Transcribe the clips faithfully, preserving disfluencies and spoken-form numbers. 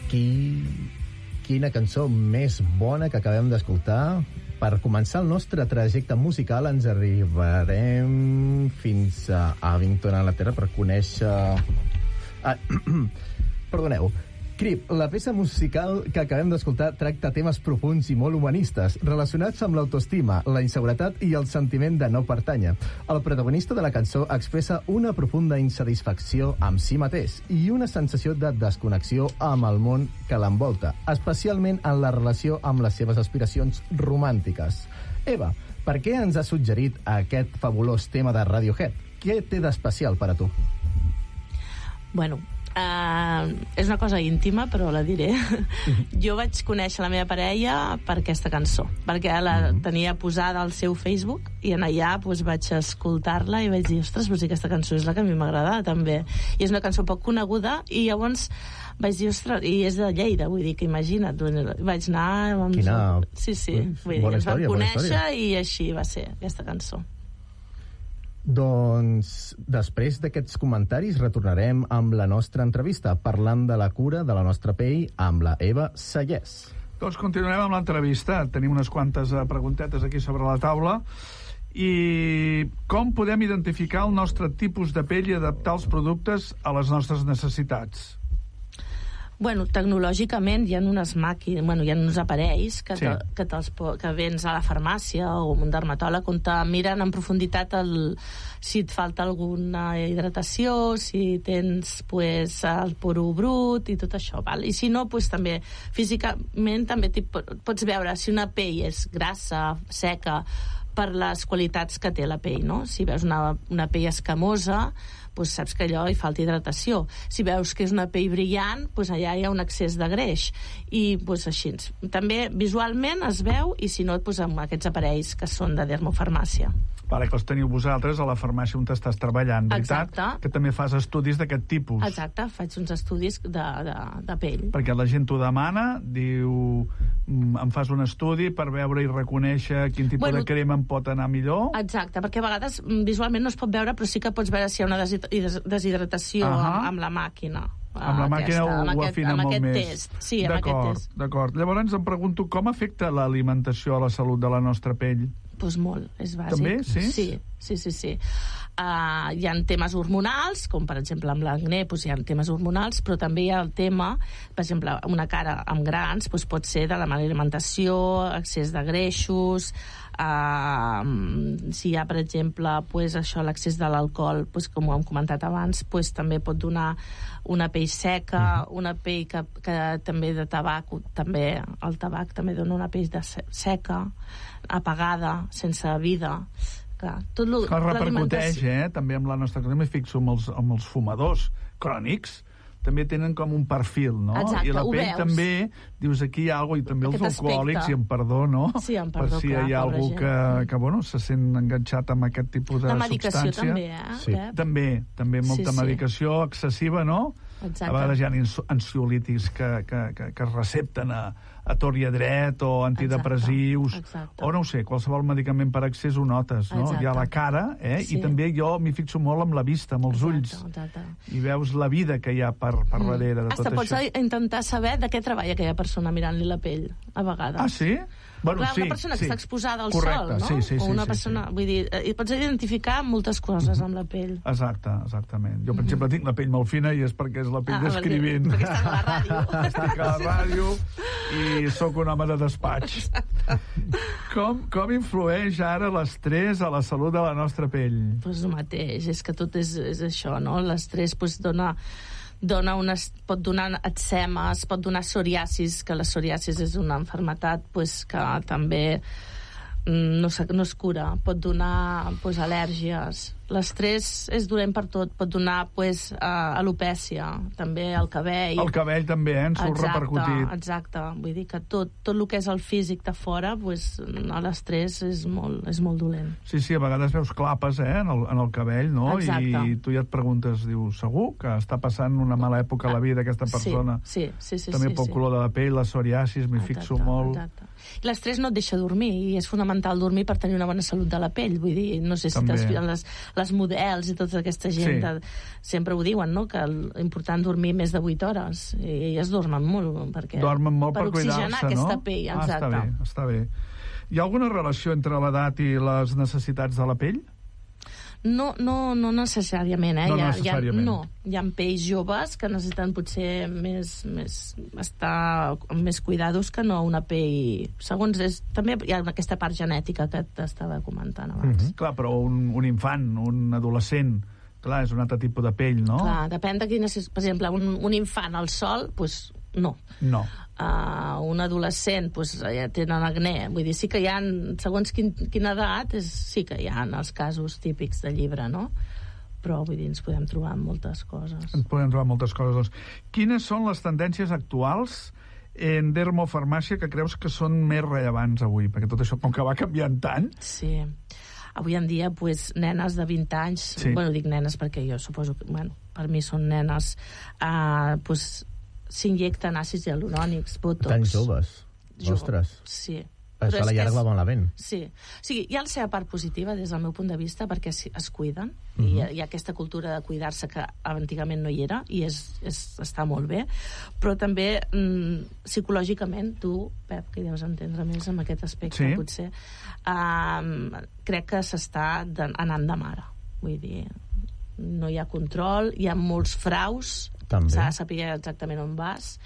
qui... quina cançó més bona que acabem d'escoltar. Per començar el nostre trajecte musical ens arribarem fins a Abington, a Anglaterra, per conèixer... Ah, perdoneu. Creep, la peça musical que acabem d'escoltar tracta temes profunds i molt humanistes, relacionats amb l'autoestima, la inseguretat i el sentiment de no pertànyer. El protagonista de la cançó expressa una profunda insatisfacció amb si mateix i una sensació de desconnexió amb el món que l'envolta, especialment en la relació amb les seves aspiracions romàntiques. Eva, per què ens ha suggerit aquest fabulós tema de Radiohead? Què té d'especial per a tu? Bueno... Uh, és una cosa íntima, però la diré. Jo vaig conèixer la meva parella per aquesta cançó, perquè la tenia posada al seu Facebook i en allà pues, vaig escoltar-la i vaig dir, ostres, pues, aquesta cançó és la que a mi m'agrada també, i és una cançó poc coneguda, i llavors vaig dir, ostres, i és de Lleida, vull dir que imagina't, vaig anar amb... Quina... sí, sí, vull dir, bona ens vam història, conèixer i així va ser aquesta cançó. Doncs després d'aquests comentaris retornarem amb la nostra entrevista parlant de la cura de la nostra pell amb la Eva Sayers. Doncs continuarem amb l'entrevista. Tenim unes quantes preguntetes aquí sobre la taula. I com podem identificar el nostre tipus de pell i adaptar els productes a les nostres necessitats? Bueno, tecnològicament hi ha unes màquines, bueno, hi ha uns aparells que, Sí. te, que, te'ls, que vens a la farmàcia o un dermatòleg on te miren en profunditat el, si et falta alguna hidratació, si tens pues, el poro brut i tot això, val? I si no, pues, també físicament també pots veure si una pell és grassa, seca, per les qualitats que té la pell, no? Si veus una, una pell escamosa, doncs saps que allò hi falta hidratació. Si veus que és una pell brillant, doncs allà hi ha un excés de greix. I doncs així. També visualment es veu, i si no, doncs amb aquests aparells que són de dermofarmàcia. Vale, que els teniu vosaltres a la farmàcia on t'estàs treballant, veritat? Exacte. Que també fas estudis d'aquest tipus. Exacte, faig uns estudis de, de, de pell. Perquè la gent t'ho demana, diu, em fas un estudi per veure i reconèixer quin tipus Bueno, de crema em pot anar millor. Exacte, perquè a vegades visualment no es pot veure, però sí que pots veure si hi ha una des- deshidratació Ahà. amb, amb la màquina. Amb la màquina Aquesta, ho, amb ho aquest, afina amb molt aquest més. test. Sí, amb aquest D'acord, test. d'acord. Llavors em pregunto com afecta l'alimentació a la salut de la nostra pell? Doncs molt, és bàsic. També, sí? Sí, sí, sí. sí. Uh, hi ha temes hormonals, com per exemple amb l'acné doncs hi ha temes hormonals, però també hi ha el tema, per exemple, una cara amb grans doncs pot ser de la mala alimentació, excés de greixos, uh, si hi ha, per exemple, doncs això, l'accés de l'alcohol, doncs, com ho hem comentat abans, doncs també pot donar una pell seca, una pell que, que també de tabac, també el tabac també dona una pell de seca, apagada, sense vida. Clar, tot lo, Que repercuteix, eh? També amb la nostra... Jo m'hi fixo amb els, amb els fumadors crònics, també tenen com un perfil, no? Exacte, I la ho pell veus. també, dius, aquí hi ha alguna cosa, i també Aquest els alcohòlics, aspecte. i amb perdó, no? Sí, amb perdó, per si clar, hi ha pobra algú gent. que, que, bueno, se sent enganxat amb aquest tipus de La medicació substància. també, eh? Sí. Pep? També, també molta Sí, sí. medicació excessiva, no? Exacte. A vegades hi ha ins- ansiolítics que, que, que, que es recepten a, a tor i a dret, o antidepressius, Exacte, exacte. o no ho sé, qualsevol medicament per excés ho notes, no? Exacte. Hi ha la cara, eh? Sí. I també jo m'hi fixo molt amb la vista, amb els ulls, Exacte, exacte. i veus la vida que hi ha per, per Mm. darrere de tot Hasta pots això. intentar saber de què treballa aquella persona mirant-li la pell, a vegades. Ah, sí? Bueno, Clar, sí, una persona que sí. està exposada al Correcte, sol, no? sí, sí, o sí, una sí, persona, sí. vull dir, eh, pots identificar moltes coses amb la pell. Exacte, exactament. Jo, per exemple, tinc la pell molt fina i és perquè és la pell Ah, d'escrivint. perquè estàs a la ràdio. Estic a la ràdio i sóc un home de despatx. Com, com influeix ara l'estrès a la salut de la nostra pell? Pues el mateix, és que tot és, és això, no? L'estrès pues, dona, dona unes, pot donar eczemes, pot donar psoriasis, que la psoriasis és una malaltia pues, que també no, se, no es cura, pot donar pues, al·lèrgies. L'estrès és dolent per tot, pot donar pues, uh, alopècia, també el cabell. El cabell també, eh? Ens surt repercutit. Exacte, vull dir que tot, tot el que és el físic de fora, pues, l'estrès és molt, és molt dolent. Sí, sí, a vegades veus clapes, eh? En el, en el cabell, no? Exacte. I tu ja et preguntes, dius, segur que està passant una mala època a la vida d'aquesta persona? Sí, sí, sí. sí també sí, pel sí. color de la pell, la psoriasis, m'hi fixo molt. Exacte. L'estrès no et deixa dormir i és fonamental dormir per tenir una bona salut de la pell. Vull dir, no sé si També. t'has vist les, les models i tota aquesta gent, Sí. de, sempre ho diuen, no?, que és important dormir més de vuit hores, i elles dormen molt, perquè, Dormen molt per, per oxigenar cuidar-se, aquesta no? pell, Ah, exacte. està bé, està bé. Hi ha alguna relació entre l'edat i les necessitats de la pell? No, no, no necessàriament, eh? No hi ha, necessàriament. Hi ha, no, hi ha pells joves que necessiten potser més, més estar amb més cuidados que no una pell... Segons és... També hi ha aquesta part genètica que t'estava comentant abans. Mm-hmm. Clar, però un, un infant, un adolescent, clar, és un altre tipus de pell, no? Clar, depèn de quina... Per exemple, un, un infant al sol, doncs no. No. Uh, un adolescent, doncs ja tenen acné. Vull dir, sí que hi ha, segons quin, quina edat, és, sí que hi ha els casos típics de llibre, no? Però, vull dir, ens podem trobar en moltes coses. Ens podem trobar moltes coses. Doncs. Quines són les tendències actuals en dermofarmàcia que creus que són més rellevants avui? Perquè tot això, com que va canviant tant... Sí. Avui en dia, pues, nenes de vint anys, Sí. bueno, dic nenes perquè jo suposo que, bueno, per mi són nenes, uh, pues, s'injecten àcids hialurònics, botox. Tan joves. Jo- Ostres. Sí. Això Però a la és que llarga és- va malament. Sí. O sigui, hi ha la seva part positiva des del meu punt de vista perquè es, es cuiden, Mhm. i hi ha, hi ha aquesta cultura de cuidar-se que antigament no hi era, i és, és, està molt bé, però també mm, psicològicament, tu, Pep, que hi deus entendre més en aquest aspecte, Sí. potser, um, crec que s'està de, anant de mare. Vull dir, no hi ha control, hi ha molts fraus, També. s'ha de saber exactament on vas,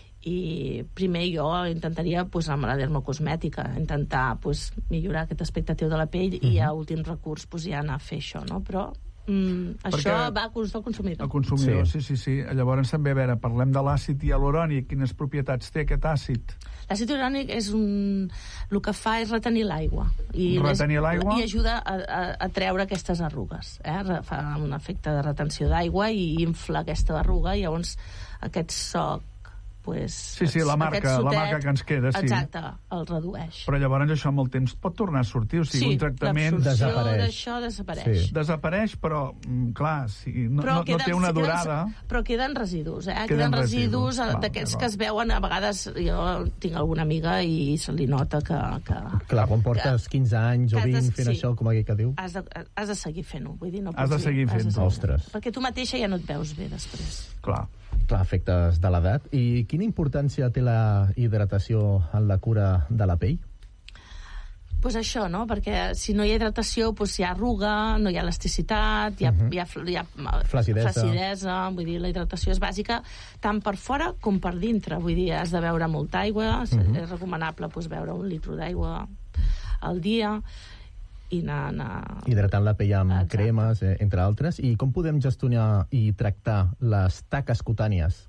i primer jo intentaria, pues, amb la dermocosmètica, intentar, pues, millorar aquest aspecte teu de la pell, i a últim recurs, pues, ja anar a fer això, no? Però mm, això va a gust del consumidor. El consumidor, sí. Sí. sí, sí, sí. Llavors també, a veure, parlem de l'àcid hialurònic. Quines propietats té aquest àcid? L'àcid hialurònic és un... el que fa és retenir l'aigua. I Retenir l'aigua? I ajuda a, a, a treure aquestes arrugues. Eh? Re- Fa un efecte de retenció d'aigua i infla aquesta arruga, i llavors aquest soc, pues, Sí, sí, la aquest marca, la sotet, marca que ens queda, sí. Exacte, el redueix. Però llavors això amb el temps pot tornar a sortir, o sigui, un tractament l'absorció Desapareix. d'això desapareix. Sí. desapareix, però, mm, clar, si no, Però no, no queden- té una sí, queden- durada... però queden residus, eh? Queden Queden, residus, residus, eh, val, d'aquests d'acord. que es veuen a vegades. Jo tinc alguna amiga i se li nota que... que Clar, quan portes quinze anys o que has de- vint fent sí. això, com aquell que diu... has de, has de seguir fent-ho. Vull dir, no Has pots de seguir dir- has fent-ho. Ostres. Perquè tu mateixa ja no et veus bé després. Clar. Clar, efectes de l'edat. I quina importància té la hidratació en la cura de la pell? Pues això, no? Perquè si no hi ha hidratació, pues hi ha arruga, no hi ha elasticitat, hi ha, Mhm. hi ha, hi ha Flacidesa. flacidesa. Vull dir, la hidratació és bàsica tant per fora com per dintre. Vull dir, has de beure molta aigua, Mhm. és recomanable, pues, beure un litre d'aigua al dia i anar... anar... Hidratant la pell amb Exacte. cremes, eh, entre altres. I com podem gestionar i tractar les taques cutànies?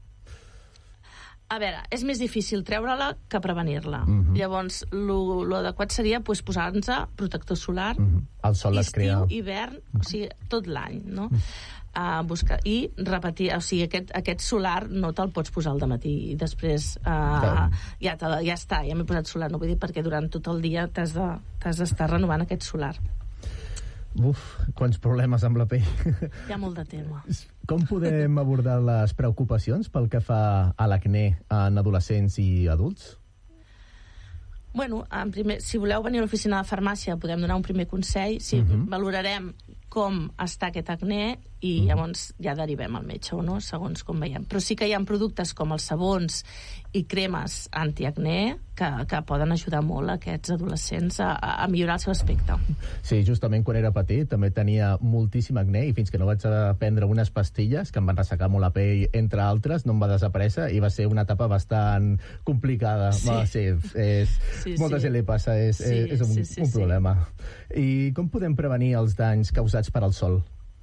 A veure, és més difícil treure-la que prevenir-la. Mhm. Llavors, lo, lo adequat seria, pues, posar-nos protector solar, Mm -hmm. El sol les crea... estiu, hivern, o sigui, tot l'any, no? Uh, buscar, i repetir, o sigui, aquest, aquest solar no te'l pots posar al dematí i després uh, Clar. ja, te, ja està, ja m'he posat solar, no vull dir, perquè durant tot el dia t'has de, t'has d'estar renovant aquest solar. Uf, quants problemes amb la pell. Hi ha molt de tema. Com podem abordar les preocupacions pel que fa a l'acné en adolescents i adults? Bueno, en primer, si voleu venir a l'oficina de farmàcia podem donar un primer consell, si Mhm. valorarem com està aquest acné i Mhm. llavors ja derivem al metge o no, segons com veiem. Però sí que hi ha productes com els sabons i cremes antiacné que, que poden ajudar molt a aquests adolescents a, a millorar el seu aspecte. Sí, justament quan era petit també tenia moltíssim acné i fins que no vaig a prendre unes pastilles que em van ressecar molt la pell, entre altres, no em va desaparèixer i va ser una etapa bastant complicada. Sí. Va, sí, és, Sí, molta sí. gent li passa, és, Sí, és, és un, sí, sí, un sí. problema. I com podem prevenir els danys causats per al sol?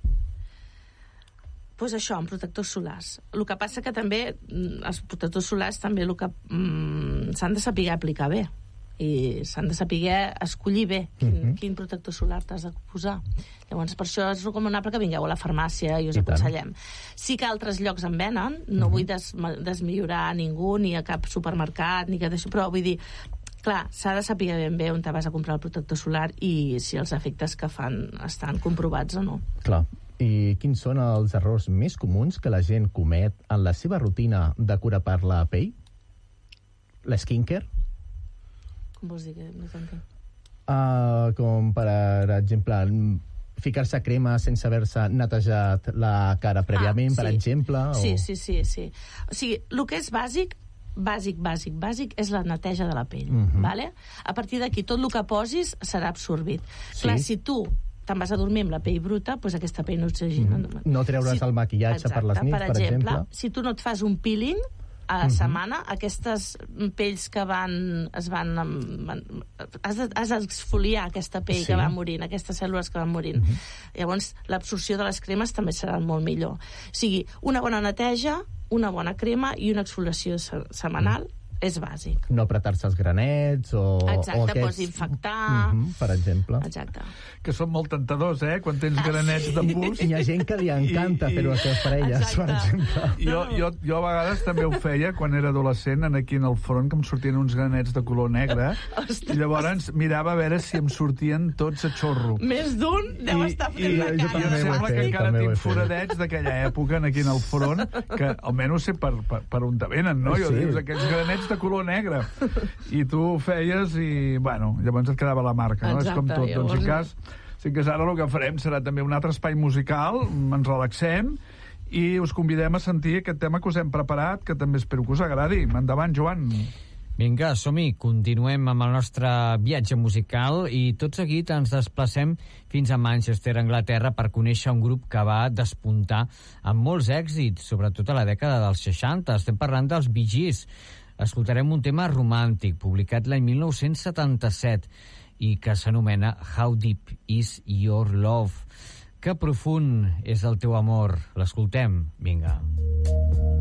Pues això, amb protectors solars. El que passa que també mm, els protectors solars també el que mm, s'han de saber aplicar bé i s'han de saber escollir bé quin, Mhm. quin protector solar t'has de posar. Llavors, per això és recomanable que vingueu a la farmàcia i us I tant. aconsellem. Sí que altres llocs en venen, no vull des, desmillorar a ningú, ni a cap supermercat, ni que d'això, però vull dir, clar, s'ha de saber ben bé on te vas a comprar el protector solar i si els efectes que fan estan comprovats o no. Clar. I quins són els errors més comuns que la gent comet en la seva rutina de cura per la pell? La skincare? Com vols dir que no t'entenc? Uh, com per exemple ficar-se crema sense haver-se netejat la cara prèviament, ah, sí. per exemple? O... Sí, sí, sí, sí. O sigui, el que és bàsic, bàsic, bàsic, bàsic, és la neteja de la pell. Uh-huh. Vale? A partir d'aquí, tot el que posis serà absorbit. Sí. Clar, si tu te'n vas a dormir amb la pell bruta, doncs aquesta pell no oxigena. Mm. No treure's si... el maquillatge Exacte. per les nits, per, per exemple. exemple. Si tu no et fas un peeling a la uh-huh. setmana, aquestes pells que van... Es van, van has, de, has d'exfoliar aquesta pell sí. que va morint, aquestes cèl·lules que van morint. Uh-huh. Llavors, l'absorció de les cremes també serà molt millor. O sigui, una bona neteja, una bona crema i una exfoliació setmanal uh-huh. és bàsic. No apretar-se els granets o... Exacte, o aquests... pots infectar... Uh-huh, per exemple. Exacte. Que són molt tentadors, eh?, quan tens granets d'embús. Hi ha gent que li encanta I, fer-ho a les seves parelles, Exacte. per exemple. Jo, jo, jo a vegades també ho feia quan era adolescent, aquí en el front, que em sortien uns granets de color negre, i llavors mirava a veure si em sortien tots a xorro. Més d'un deu estar fent la cara. I em sembla que encara tinc foradets d'aquella època aquí en el front, que almenys sé per, per, per on te venen, no? Jo sí. dius, aquests granets de color negre. I tu ho feies i, bueno, llavors et quedava la marca, no? Exacte, és com tot. llavors... Doncs, en cas, sí que ara el que farem serà també un altre espai musical, ens relaxem i us convidem a sentir aquest tema que us hem preparat, que també espero que us agradi. Endavant, Joan. Vinga, som-hi. Continuem amb el nostre viatge musical i tot seguit ens desplacem fins a Manchester, Anglaterra, per conèixer un grup que va despuntar amb molts èxits, sobretot a la dècada dels seixanta. Estem parlant dels Bee Gees. Escoltarem un tema romàntic, publicat l'any mil nou-cents setanta-set, i que s'anomena How Deep Is Your Love? Que profund és el teu amor? L'escoltem? Vinga.